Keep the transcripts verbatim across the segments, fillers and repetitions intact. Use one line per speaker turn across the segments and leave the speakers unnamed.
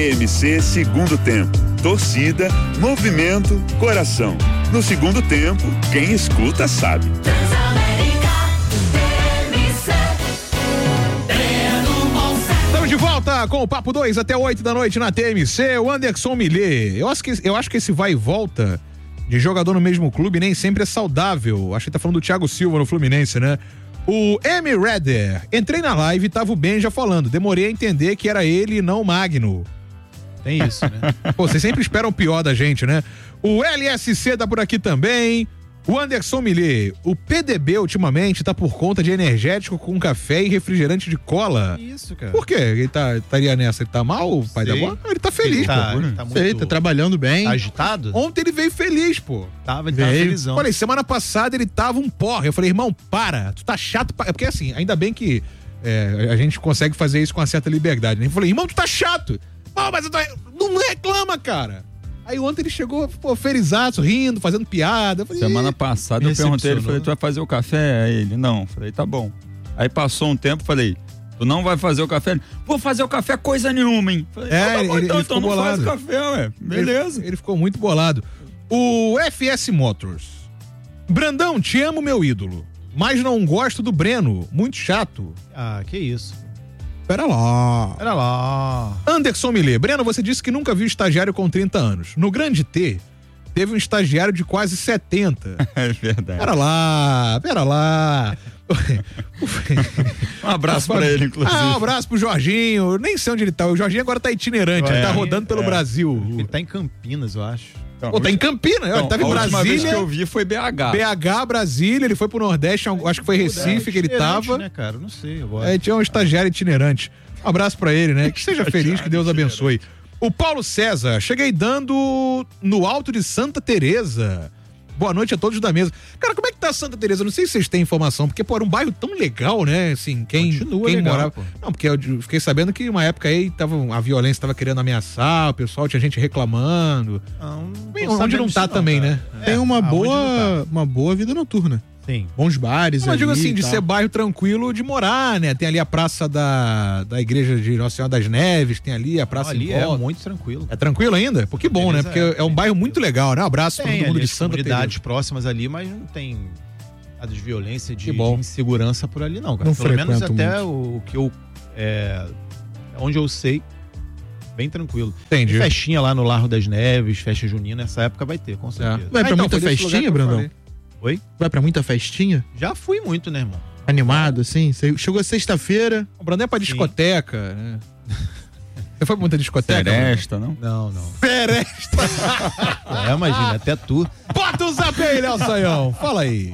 M C Segundo Tempo. Torcida, movimento, coração. No segundo tempo, quem escuta sabe.
Estamos de volta com o Papo dois até oito da noite na T M C. O Anderson Millet. Eu acho que, eu acho que esse vai e volta de jogador no mesmo clube nem sempre é saudável. Acho que tá falando do Thiago Silva no Fluminense, né? O M. Redder. Entrei na live e tava o Benja falando. Demorei a entender que era ele e não o Magno.
Tem isso, né?
Pô, vocês sempre esperam o pior da gente, né? O L S C tá por aqui também. O Anderson Millet. O P D B ultimamente tá por conta de energético com café e refrigerante de cola.
Isso, cara.
Por quê? Ele tá, estaria nessa? Ele tá mal, o pai
Sei.
da bola? Ele tá feliz,
Ele tá,
pô.
ele tá muito...
Sei, tá trabalhando bem.
Tá agitado?
Ontem ele veio feliz, pô.
Tava, ele tava
Veio.
felizão.
Falei, semana passada ele tava um porra. Eu falei, irmão, para. Tu tá chato. Pra... Porque assim, ainda bem que é, a gente consegue fazer isso com uma certa liberdade, né? Eu falei, irmão, tu tá chato. Pô, mas eu tô... não reclama, cara. Aí ontem ele chegou, pô, felizaço, rindo, fazendo piada. Eu falei,
Semana passada eu perguntei, ele falei, tu vai fazer o café? Aí ele, não. Falei, tá bom. Aí passou um tempo, falei, tu não vai fazer o café? Vou fazer o café coisa nenhuma, hein? Falei,
É,
tá bom,
ele-
então,
ele
então
ficou
não
bolado.
faz o café, ué. Beleza.
Ele, ele ficou muito bolado. O F S Motors. Brandão, te amo, meu ídolo. Mas não gosto do Breno. Muito chato.
Ah, que isso.
Pera lá.
Pera lá.
Anderson Millet. Breno, você disse que nunca viu estagiário com trinta anos. No Grande T, teve um estagiário de quase setenta.
É verdade.
Pera lá, pera lá.
Um abraço pra ele, inclusive.
Ah, um abraço pro Jorginho. Nem sei onde ele tá. O Jorginho agora tá itinerante.
É,
ele tá rodando pelo
é.
Brasil.
Ele tá em Campinas, eu acho.
Então,
Pô, tá em Campinas.
então,
ele tava em
a última vez que
Brasília.
eu vi foi B H.
B H, Brasília. Ele foi pro Nordeste. Acho que foi Recife que ele
Itinerante,
tava.
né, cara? Não sei agora.
É, tinha um estagiário itinerante. Um abraço pra ele, né? Que seja feliz, que Deus abençoe. O Paulo César, cheguei dando no Alto de Santa Teresa. Boa noite a todos da mesa. Cara, como é que tá Santa Teresa? Não sei se vocês têm informação, porque, pô, era um bairro tão legal, né? Assim, quem,
Continua
quem
legal,
morava...
pô.
Não, porque eu fiquei sabendo que uma época aí tava, a violência tava querendo ameaçar, o pessoal tinha gente reclamando.
Não, não
Bem,
tô
onde
sabendo
não tá
disso
também,
cara.
né?
Tem uma
aonde
boa,
não
uma boa vida noturna.
tá. Sim.
Bons bares
Não, eu digo
ali
assim,
e
de
tal.
ser bairro tranquilo de morar, né? Tem ali a praça da, da igreja de Nossa Senhora das Neves, tem ali a praça
Ali
em
é
volta.
muito tranquilo.
É tranquilo ainda? Pô, que bom, né?
Beleza,
Porque
é,
é um
sim.
bairro muito legal, né? Um abraço pra
Tem
todo mundo
ali
de
as
Santa
comunidades
Teresa.
próximas ali, mas não tem nada de violência, de,
Que bom.
de insegurança por ali, não, cara.
Não
Pelo menos
frequento
até o, o que eu. É, onde eu sei, bem tranquilo.
Entendi.
Tem festinha lá no Largo das Neves, festa junina, nessa época vai ter, com certeza.
Vai pra
Ah, então,
muita
foi desse lugar
festinha,
que eu
Brandão?
falei.
Oi?
Vai pra muita festinha?
Já fui muito, né, irmão?
Animado, assim? Você chegou sexta-feira.
O Brandão é pra
Sim.
discoteca, né? Você foi pra muita discoteca?
Seresta, não?
Não, não.
Seresta.
É, imagina, até tu.
Bota o zap aí, Léo Saião. Fala aí.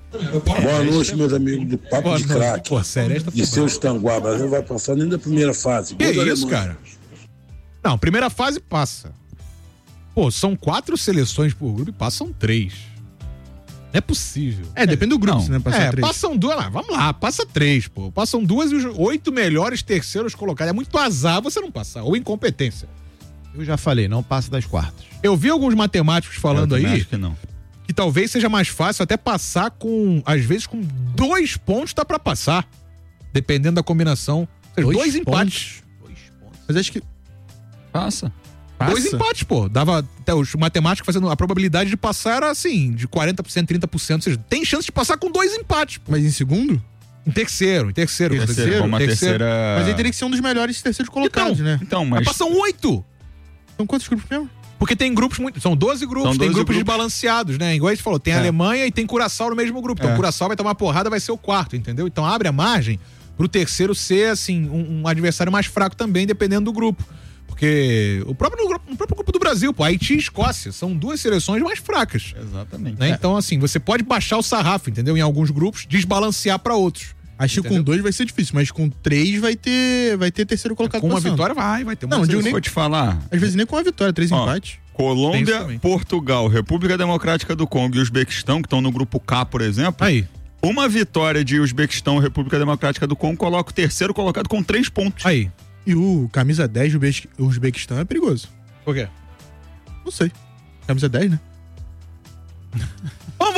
Boa noite, meus amigos do Papo
Boa
de
noite.
Craque.
Pô, Seresta
De
foi bom.
seus Tanguá, Brasil vai passar nem da primeira fase.
Que
Gol da
isso,
Alemanha.
cara? Não, primeira fase passa. Pô, são quatro seleções por grupo e passam três. Não é possível.
É, depende do grupo,
Não.
né? Passar
é,
três.
passam duas, lá, vamos lá, passa três, pô. Passam duas e os oito melhores terceiros colocados. É muito azar você não passar, ou incompetência.
Eu já falei, não passa das quartas.
Eu vi alguns matemáticos falando
Eu também
aí
acho que não.
que talvez seja mais fácil até passar com, às vezes, com dois pontos dá pra passar. Dependendo da combinação. Ou seja,
Dois
dois empates.
Dois pontos.
Mas acho que
Passa.
passa.
Dois empates, pô. Dava até os matemáticos fazendo a probabilidade de passar era assim, de quarenta por cento, trinta por cento. Ou seja, tem chance de passar com dois empates, pô.
Mas em segundo?
Em terceiro, em terceiro.
Terceiro,
terceiro,
Uma
terceiro.
terceira...
Mas aí teria que ser um dos melhores terceiros colocados,
Então,
né?
Então,
Mas
mas...
passam oito.
São quantos grupos mesmo?
Porque tem grupos muito. São doze grupos,
São
tem
doze
grupos,
grupos.
desbalanceados, né? Igual a gente falou, tem a
É.
Alemanha e tem Curaçao no mesmo grupo. Então
É.
o Curaçao vai tomar porrada, vai ser o quarto, entendeu? Então abre a margem pro terceiro ser, assim, um, um adversário mais fraco também, dependendo do grupo. Porque o próprio, grupo- o próprio grupo do Brasil, pô, Haiti e Escócia, são duas seleções mais fracas.
Exatamente.
Né? Então, assim, você pode baixar o sarrafo, entendeu? Em alguns grupos, desbalancear pra outros.
Acho que
Entendeu?
com dois vai ser difícil, mas com três vai ter, vai ter terceiro colocado
Com uma
passando.
vitória vai, vai ter uma
Não, digo
seleção.
nem-
Vou te falar.
Às vezes nem com uma vitória, três
Ó,
empates.
Tem isso
Colômbia,
também.
Portugal, República Democrática do Congo e Uzbequistão, que estão no grupo K, por exemplo.
Aí,
Uma vitória de Uzbequistão e República Democrática do Congo coloca o terceiro colocado com três pontos.
aí.
E o camisa dez do Uzbe- Uzbequistão é perigoso.
Por quê?
Não sei. Camisa dez, né?
Vamos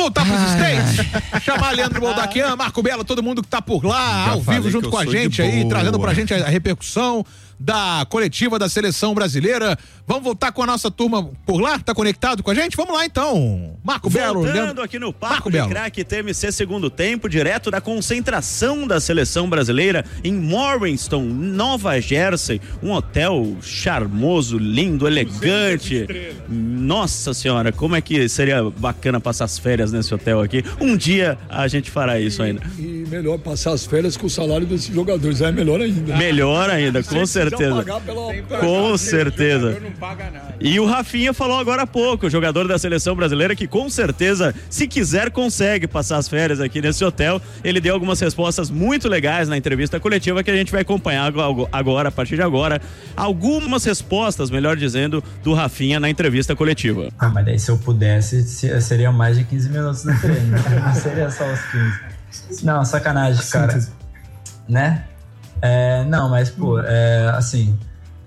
voltar pros States, chamar Leandro Boldaquian, Marco Belo, todo mundo que tá por lá,
Já
ao vivo junto com a gente aí, trazendo pra gente a, a repercussão da coletiva da seleção brasileira. Vamos voltar com a nossa turma por lá? Tá conectado com a gente? Vamos lá então. Marco Belo.
Voltando
Leandro...
aqui no Papo de Craque T M C segundo tempo, direto da concentração da seleção brasileira em Morriston, Nova Jersey, um hotel charmoso, lindo, elegante. Nossa senhora, como é que seria bacana passar as férias nesse hotel aqui? Um dia a gente fará isso ainda.
E, e melhor passar as férias com o salário desses jogadores, é melhor ainda.
Melhor ainda, com certeza. Pela... Com certeza. E o Rafinha falou agora há pouco, o jogador da seleção brasileira, que com certeza, se quiser, consegue passar as férias aqui nesse hotel. Ele deu algumas respostas muito legais na entrevista coletiva que a gente vai acompanhar agora, a partir de agora. Algumas respostas, melhor dizendo, do Rafinha na entrevista coletiva.
Ah, mas daí se eu pudesse, seria mais de quinze minutos no treino. Não seria só os quinze. Não, sacanagem, cara. Né? É, não, mas, pô, é, assim,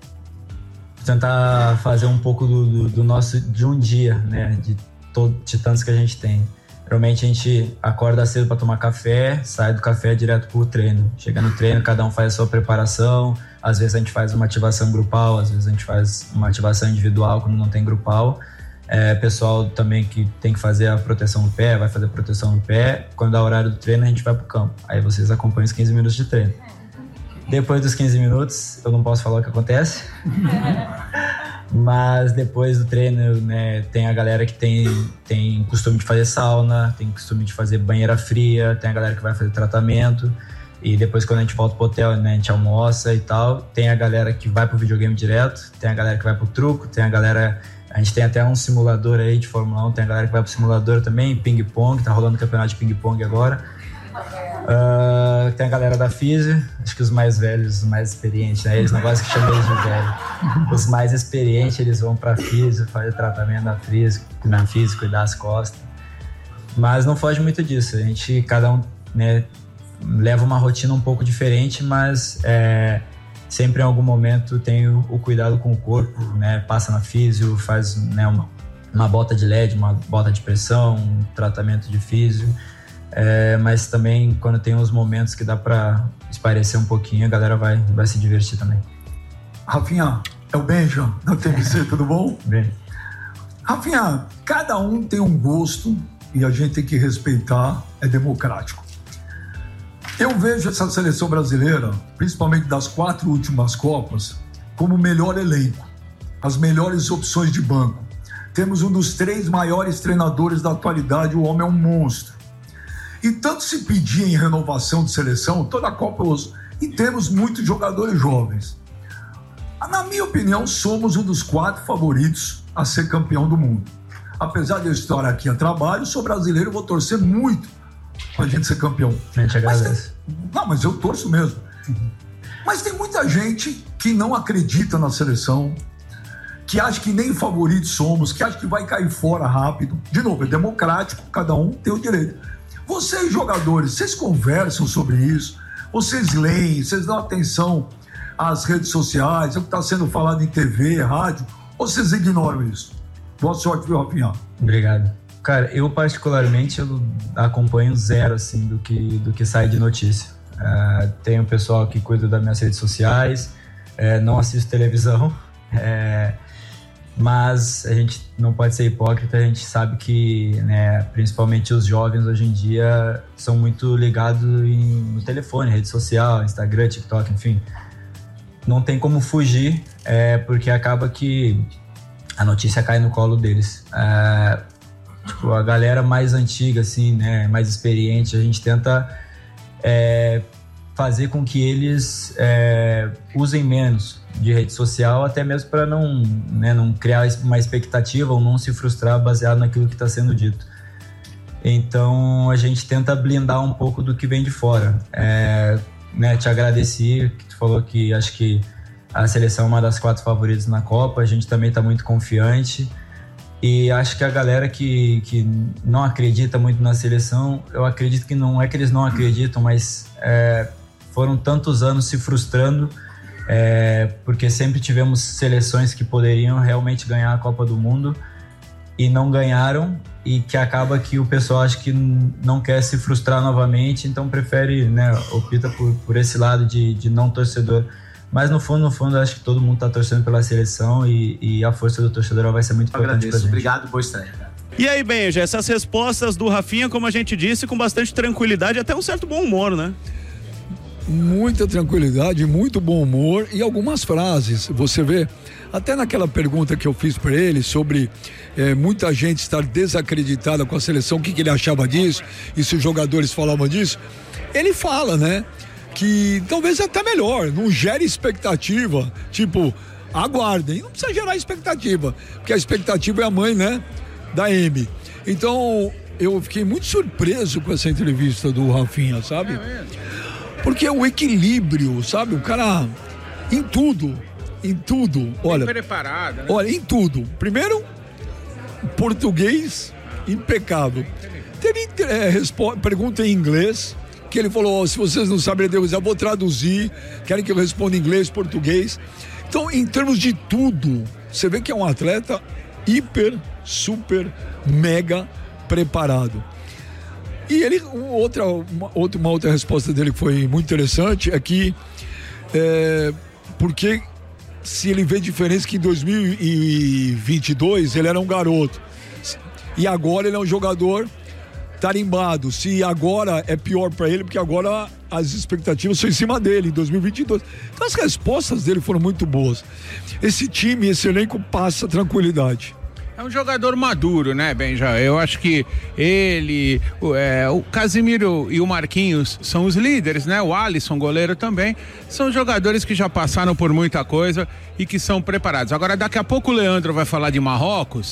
tentar fazer um pouco do, do, do nosso, de um dia, né, de, todo, de tantos que a gente tem. Realmente a gente acorda cedo para tomar café, sai do café direto pro treino. Chega no treino, cada um faz a sua preparação, às vezes a gente faz uma ativação grupal, às vezes a gente faz uma ativação individual quando não tem grupal. É, pessoal também que tem que fazer a proteção no pé, vai fazer a proteção no pé. Quando dá o horário do treino, a gente vai pro campo. Aí vocês acompanham os quinze minutos de treino. Depois dos quinze minutos, eu não posso falar o que acontece, mas depois do treino, né, tem a galera que tem, tem costume de fazer sauna, tem costume de fazer banheira fria, tem a galera que vai fazer tratamento, e depois quando a gente volta pro hotel, né, a gente almoça e tal. Tem a galera que vai pro videogame direto, tem a galera que vai pro truco, tem a galera... A gente tem até um simulador aí de Fórmula um, tem a galera que vai pro simulador também, ping-pong, tá rolando campeonato de ping-pong agora. Uh, tem a galera da física, acho que os mais velhos, os mais experientes, né? Eles não gostam que chamem eles de velho. Os mais experientes, eles vão pra física, fazer tratamento na física, na física, cuidar das costas. Mas não foge muito disso, a gente, cada um, né, leva uma rotina um pouco diferente, mas é, sempre em algum momento tem o, o cuidado com o corpo, né? Passa na físio, faz, né, uma, uma bota de L E D, uma bota de pressão, um tratamento de físio. É, mas também quando tem uns momentos que dá pra espairecer um pouquinho, a galera vai, vai se divertir também.
Rafinha, é o Benja da T M C, tudo bom?
Bem.
Rafinha, cada um tem um gosto e a gente tem que respeitar, é democrático. Eu vejo essa seleção brasileira, principalmente das quatro últimas Copas, como o melhor elenco, as melhores opções de banco. Temos um dos três maiores treinadores da atualidade, o homem é um monstro. E tanto se pedia em renovação de seleção, toda a Copa eu uso, e temos muitos jogadores jovens. Na minha opinião, somos um dos quatro favoritos a ser campeão do mundo. Apesar de eu estar aqui a trabalho, sou brasileiro e vou torcer muito pra gente ser campeão.
A gente agradece.
Mas, não, mas eu torço mesmo. Mas tem muita gente que não acredita na seleção, que acha que nem favoritos somos, que acha que vai cair fora rápido. De novo, é democrático, cada um tem o direito. Vocês, jogadores, vocês conversam sobre isso? Vocês leem? Vocês dão atenção às redes sociais? É o que está sendo falado em T V, rádio? Ou vocês ignoram isso? Boa sorte, viu, Rafinha?
Obrigado. Cara, eu particularmente eu acompanho zero, assim, do que, do que sai de notícia. Uh, tem o pessoal que cuida das minhas redes sociais, uh, não assisto televisão, uh, mas a gente não pode ser hipócrita, a gente sabe que, né, principalmente os jovens hoje em dia são muito ligados em, no telefone, rede social, Instagram, TikTok, enfim. Não tem como fugir, é, porque acaba que a notícia cai no colo deles. É, tipo, a galera mais antiga, assim, né, mais experiente, a gente tenta é, fazer com que eles é, usem menos de rede social, até mesmo para não, né, não criar uma expectativa ou não se frustrar baseado naquilo que está sendo dito. Então a gente tenta blindar um pouco do que vem de fora. É, né, te agradeci, que tu falou que acho que a seleção é uma das quatro favoritas na Copa, a gente também está muito confiante e acho que a galera que, que não acredita muito na seleção, eu acredito que não é que eles não acreditam, mas é, foram tantos anos se frustrando. É, porque sempre tivemos seleções que poderiam realmente ganhar a Copa do Mundo e não ganharam, e que acaba que o pessoal acha que não quer se frustrar novamente, então prefere, né, opta por, por esse lado de, de não torcedor. Mas no fundo, no fundo, acho que todo mundo está torcendo pela seleção e, e a força do torcedor vai ser muito importante.
Agradeço,
pra gente.
Obrigado, boa estreia.
E aí, Benja, essas respostas do Rafinha, como a gente disse, com bastante tranquilidade e até um certo bom humor, né?
Muita tranquilidade, muito bom humor e algumas frases. Você vê, até naquela pergunta que eu fiz para ele sobre é, muita gente estar desacreditada com a seleção, o que, que ele achava disso e se os jogadores falavam disso, ele fala, né? Que talvez até melhor, não gere expectativa, tipo, aguardem, não precisa gerar expectativa, porque a expectativa é a mãe, né, da M. Então, eu fiquei muito surpreso com essa entrevista do Rafinha, sabe? É mesmo? Porque é o equilíbrio, sabe? O cara, em tudo, em tudo, olha...
Bem preparado, né?
Olha, em tudo. Primeiro, português impecável. Teve é, pergunta em inglês, que ele falou, oh, se vocês não sabem, eu vou traduzir, querem que eu responda em inglês, português. Então, em termos de tudo, você vê que é um atleta hiper, super, mega preparado. E ele, outra, uma, outra, uma outra resposta dele que foi muito interessante é que, é, porque se ele vê diferença que em dois mil e vinte e dois ele era um garoto, e agora ele é um jogador tarimbado, se agora é pior para ele, porque agora as expectativas são em cima dele, em dois mil e vinte e dois. Então as respostas dele foram muito boas. Esse time, esse elenco passa tranquilidade.
É um jogador maduro, né, Benja? Eu acho que ele, o, é, o Casimiro e o Marquinhos são os líderes, né? O Alisson, goleiro também, são jogadores que já passaram por muita coisa e que são preparados. Agora, daqui a pouco o Leandro vai falar de Marrocos.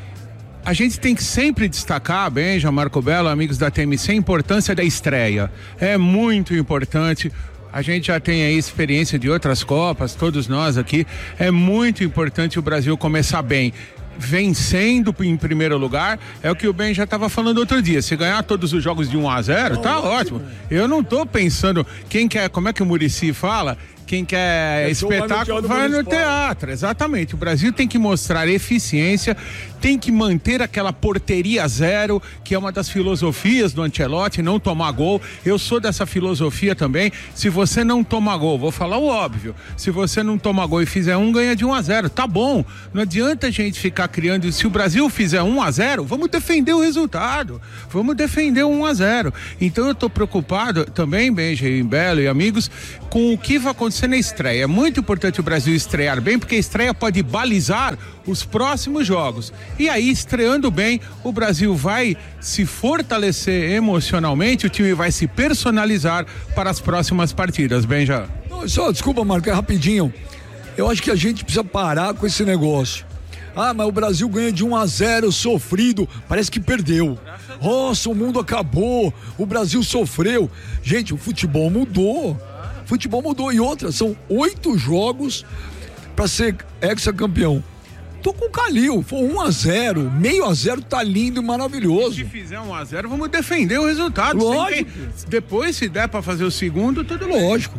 A gente tem que sempre destacar, Benja, Marco Belo, amigos da T M C, a importância da estreia. É muito importante. A gente já tem aí experiência de outras Copas, todos nós aqui. É muito importante o Brasil começar bem. Vencendo em primeiro lugar, é o que o Ben já estava falando outro dia. Se ganhar todos os jogos de um a zero, tá ótimo. Eu não tô pensando, quem quer, como é que o Muricy fala? Quem quer espetáculo vai no teatro, exatamente. O Brasil tem que mostrar eficiência, tem que manter aquela porteria zero, que é uma das filosofias do Ancelotti, não tomar gol. Eu sou dessa filosofia também. Se você não tomar gol, vou falar o óbvio, se você não tomar gol e fizer um, ganha de um a zero, tá bom. Não adianta a gente ficar criando, se o Brasil fizer um a zero, vamos defender o resultado, vamos defender o um a zero. Então eu tô preocupado também, Benjamin, Belo e amigos, com o que vai acontecer na estreia. É muito importante o Brasil estrear bem, porque a estreia pode balizar os próximos jogos. E aí, estreando bem, o Brasil vai se fortalecer emocionalmente, o time vai se personalizar para as próximas partidas. Benja.
Não, só, desculpa, Marco, é rapidinho. Eu acho que a gente precisa parar com esse negócio. Ah, mas o Brasil ganha de um a zero, sofrido, parece que perdeu. Nossa, o mundo acabou, o Brasil sofreu. Gente, o futebol mudou. Futebol mudou. E outra, são oito jogos para ser hexacampeão. Tô com o Calil, foi um a zero, meio a zero, tá lindo e maravilhoso.
Se fizer um a zero, vamos defender o resultado.
Lógico.
Sempre. Depois, se der para fazer o segundo, tudo
lógico.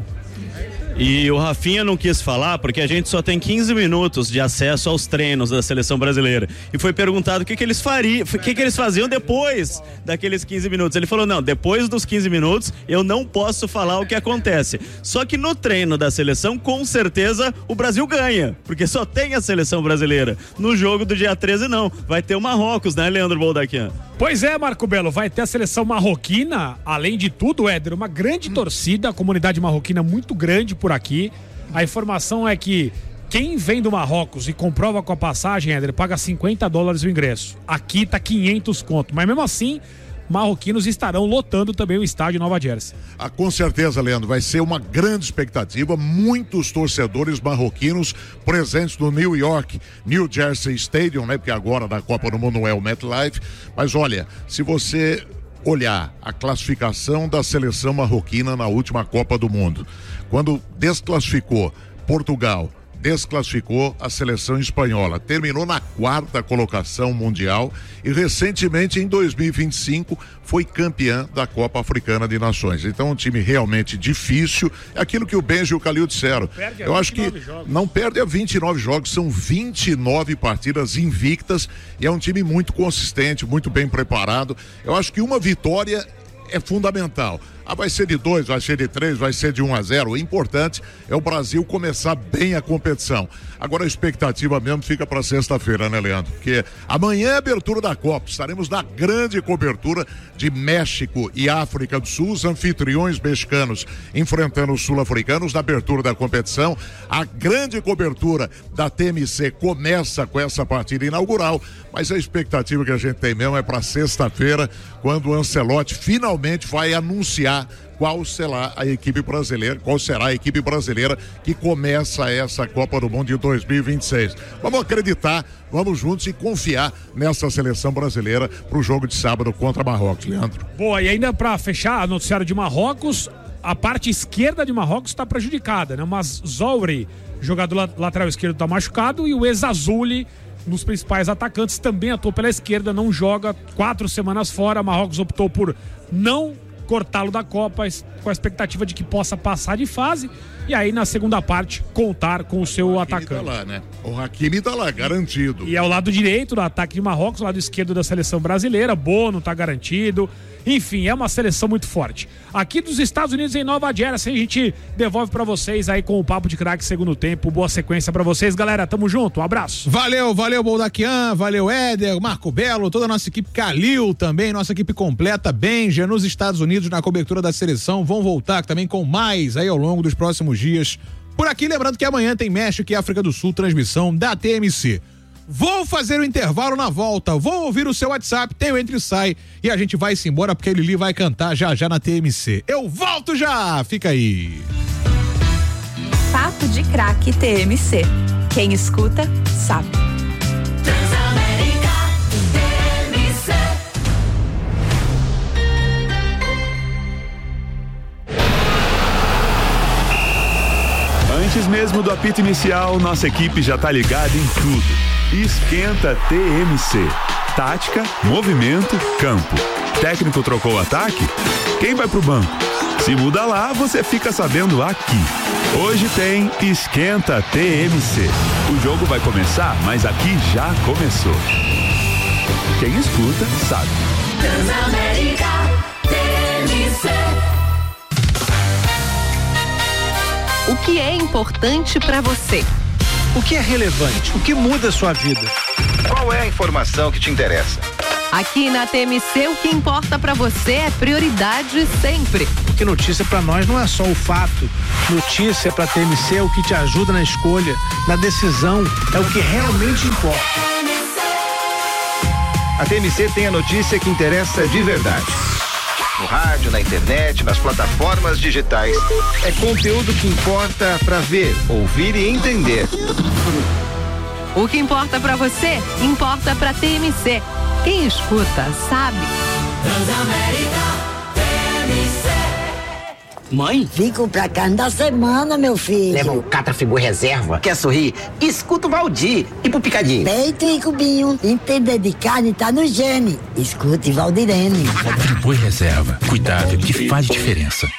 E o Rafinha não quis falar porque a gente só tem quinze minutos de acesso aos treinos da seleção brasileira. E foi perguntado o que, que eles fariam, o que, que eles faziam depois daqueles quinze minutos. Ele falou: não, depois dos quinze minutos eu não posso falar o que acontece. Só que no treino da seleção, com certeza, o Brasil ganha, porque só tem a seleção brasileira. No jogo do dia treze, não. Vai ter o Marrocos, né, Leandro Boldaquian?
Pois é, Marco Belo, vai ter a seleção marroquina, além de tudo, Éder, uma grande torcida, a comunidade marroquina muito grande por aqui. A informação é que quem vem do Marrocos e comprova com a passagem, Éder, paga cinquenta dólares o ingresso. Aqui tá quinhentos conto, mas mesmo assim, marroquinos estarão lotando também o estádio Nova Jersey.
Ah, com certeza, Leandro, vai ser uma grande expectativa, muitos torcedores marroquinos presentes no New York, New Jersey Stadium, né? Porque agora da Copa do Mundo não é o MetLife, mas olha, se você olhar a classificação da seleção marroquina na última Copa do Mundo, quando desclassificou Portugal, desclassificou a seleção espanhola. Terminou na quarta colocação mundial e recentemente, em dois mil e vinte e cinco, foi campeã da Copa Africana de Nações. Então, um time realmente difícil. É aquilo que o Benji e o Calil disseram. Eu acho que jogos. não perde a vinte e nove jogos, são vinte e nove partidas invictas e é um time muito consistente, muito bem preparado. Eu acho que uma vitória é fundamental. Ah, vai ser de dois, vai ser de três, vai ser de um a zero. O importante é o Brasil começar bem a competição. Agora a expectativa mesmo fica para sexta-feira, né, Leandro? Porque amanhã é abertura da Copa. Estaremos na grande cobertura de México e África do Sul, os anfitriões mexicanos enfrentando os sul-africanos na abertura da competição. A grande cobertura da T M C começa com essa partida inaugural, mas a expectativa que a gente tem mesmo é para sexta-feira, quando o Ancelotti finalmente vai anunciar qual será a equipe brasileira, qual será a equipe brasileira que começa essa Copa do Mundo de dois mil e vinte e seis. Vamos acreditar, vamos juntos e confiar nessa seleção brasileira para o jogo de sábado contra Marrocos, Leandro.
Boa, e ainda para fechar o noticiário de Marrocos, a parte esquerda de Marrocos está prejudicada, né? Mas Zouri, jogador lateral esquerdo, está machucado, e o Ezzazzouli, um dos principais atacantes, também atuou pela esquerda, não joga, quatro semanas fora. Marrocos optou por não cortá-lo da Copa, com a expectativa de que possa passar de fase e aí na segunda parte contar com o seu
o
atacante.
Tá lá, né? O Hakimi tá lá, garantido.
E ao lado direito do ataque de Marrocos, ao lado esquerdo da seleção brasileira, Bono tá garantido. Enfim, é uma seleção muito forte. Aqui dos Estados Unidos, em Nova Jersey, a gente devolve pra vocês aí com o Papo de Craque segundo tempo. Boa sequência pra vocês, galera. Tamo junto, um abraço.
Valeu, valeu, Boldaquian, valeu, Éder, Marco Belo, toda a nossa equipe, Calil também, nossa equipe completa, Benja, nos Estados Unidos, na cobertura da seleção. Vão voltar também com mais aí ao longo dos próximos dias. Por aqui, lembrando que amanhã tem México e África do Sul, transmissão da T M C. Vou fazer o intervalo na volta, vou ouvir o seu WhatsApp, tem o Entre e Sai e a gente vai se embora porque a Lili vai cantar já já na T M C. Eu volto já, fica aí.
Papo de Craque T M C. Quem escuta, sabe. Transamérica T M C.
Antes mesmo do apito inicial, nossa equipe já tá ligada em tudo. Esquenta T M C. Tática, movimento, campo. Técnico trocou o ataque? Quem vai pro banco? Se muda lá, você fica sabendo aqui. Hoje tem Esquenta T M C. O jogo vai começar, mas aqui já começou. Quem escuta, sabe.
Transamérica T M C. O que é importante pra você?
O que é relevante? O que muda a sua vida?
Qual é a informação que te interessa?
Aqui na T M C, o que importa pra você é prioridade sempre.
Porque notícia pra nós não é só o fato. Notícia pra T M C é o que te ajuda na escolha, na decisão, é o que realmente importa.
A T M C tem a notícia que interessa de verdade. No rádio, na internet, nas plataformas digitais. É conteúdo que importa pra ver, ouvir e entender.
O que importa pra você, importa pra T M C. Quem escuta, sabe. Transamérica T M C.
Mãe? Fico pra cá da semana, meu filho.
Leva um Catrafigura reserva. Quer sorrir? Escuta o Valdir. E pro Picadinho?
Peito e cubinho. Entender de carne tá no gene. Escute Valdirene.
Friboi reserva. Cuidado que faz diferença.